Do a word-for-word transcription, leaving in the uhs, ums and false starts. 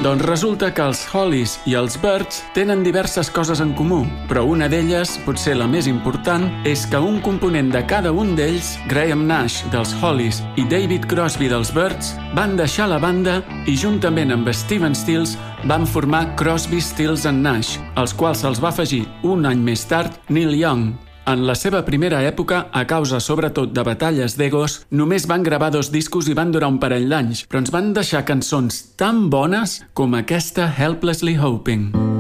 Doncs resulta que els Hollies i els Byrds tenen diverses coses en comú, però una d'elles, potser la més important, és que un component de cada un d'ells, Graham Nash dels Hollies i David Crosby dels Byrds, van deixar la banda i juntament amb Stephen Stills van formar Crosby, Stills and Nash, als quals se'ls va afegir un any més tard Neil Young. En la seva primera època, a causa sobretot de batalles d'egos, només van gravar dos discos i van durar un parell d'anys, però ens van deixar cançons tan bones com aquesta Helplessly Hoping.